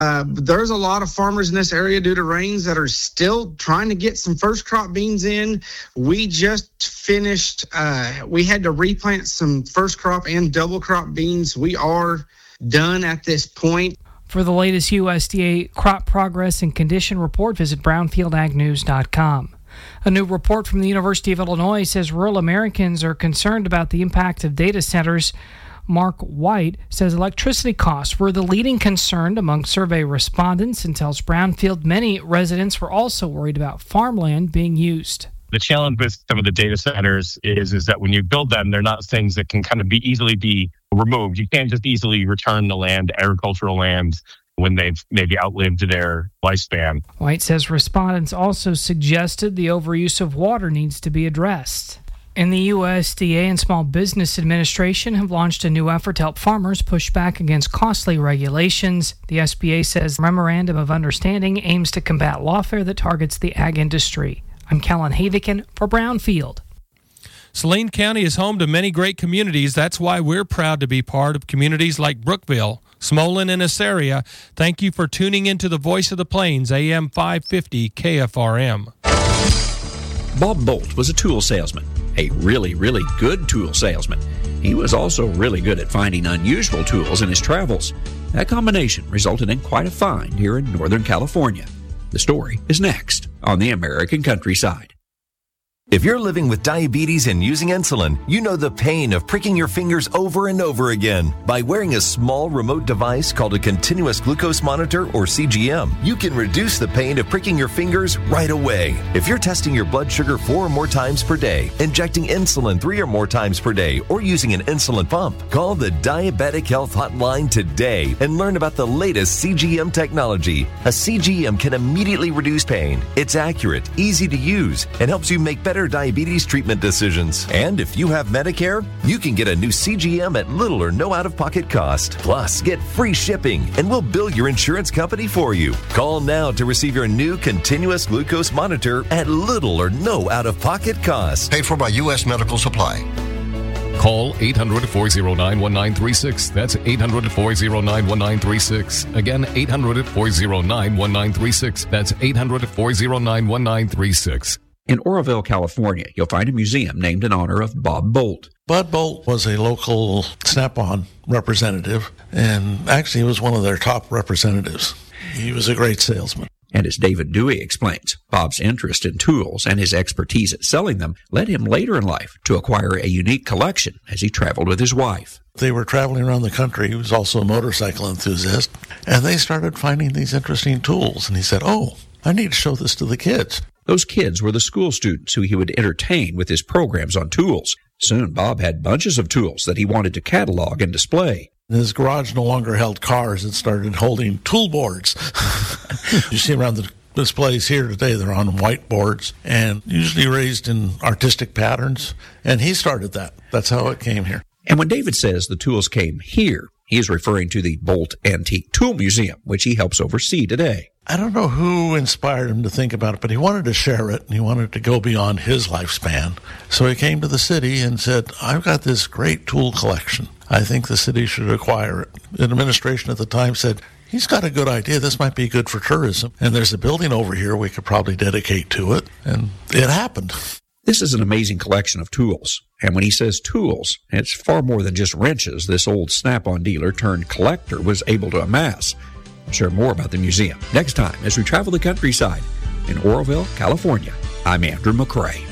There's a lot of farmers in this area due to rains that are still trying to get some first crop beans in. We just finished, we had to replant some first crop and double crop beans. We are done at this point. For the latest USDA crop progress and condition report, visit brownfieldagnews.com. A new report from the University of Illinois says rural Americans are concerned about the impact of data centers. Mark White says electricity costs were the leading concern among survey respondents and tells Brownfield many residents were also worried about farmland being used. The challenge with some of the data centers is that when you build them, they're not things that can kind of easily be removed. You can't just easily return the land, agricultural land, when they've maybe outlived their lifespan. White says respondents also suggested the overuse of water needs to be addressed. And the USDA and Small Business Administration have launched a new effort to help farmers push back against costly regulations. The SBA says the Memorandum of Understanding aims to combat lawfare that targets the ag industry. I'm Kellen Havikin for Brownfield. Saline County is home to many great communities. That's why we're proud to be part of communities like Brookville, Smolin, and Assaria. Thank you for tuning into the Voice of the Plains, AM 550 KFRM. Bob Bolt was a tool salesman, a really, really good tool salesman. He was also really good at finding unusual tools in his travels. That combination resulted in quite a find here in Northern California. The story is next on the American Countryside. If you're living with diabetes and using insulin, you know the pain of pricking your fingers over and over again. By wearing a small remote device called a continuous glucose monitor, or CGM, you can reduce the pain of pricking your fingers right away. If you're testing your blood sugar 4 or more times per day, injecting insulin 3 or more times per day, or using an insulin pump, call the Diabetic Health Hotline today and learn about the latest CGM technology. A CGM can immediately reduce pain. It's accurate, easy to use, and helps you make better diabetes treatment decisions. And if you have Medicare, you can get a new CGM at little or no out-of-pocket cost. Plus, get free shipping, and we'll bill your insurance company for you. Call now to receive your new continuous glucose monitor at little or no out-of-pocket cost. Paid for by U.S. Medical Supply. Call 800-409-1936. That's 800-409-1936. Again, 800-409-1936. That's 800-409-1936. In Oroville, California, you'll find a museum named in honor of Bob Bolt. Bud Bolt was a local Snap-on representative, and actually he was one of their top representatives. He was a great salesman. And as David Dewey explains, Bob's interest in tools and his expertise at selling them led him later in life to acquire a unique collection as he traveled with his wife. They were traveling around the country. He was also a motorcycle enthusiast, and they started finding these interesting tools. And he said, "Oh, I need to show this to the kids." Those kids were the school students who he would entertain with his programs on tools. Soon, Bob had bunches of tools that he wanted to catalog and display. His garage no longer held cars. It started holding tool boards. You see around the displays here today, they're on whiteboards and usually raised in artistic patterns. And he started that. That's how it came here. And when David says the tools came here, he is referring to the Bolt Antique Tool Museum, which he helps oversee today. I don't know who inspired him to think about it, but he wanted to share it, and he wanted to go beyond his lifespan. So he came to the city and said, "I've got this great tool collection. I think the city should acquire it." The administration at the time said, "He's got a good idea. This might be good for tourism. And there's a building over here we could probably dedicate to it." And it happened. This is an amazing collection of tools. And when he says tools, it's far more than just wrenches this old Snap-on dealer turned collector was able to amass. I'll share more about the museum next time as we travel the countryside in Oroville, California. I'm Andrew McCrae.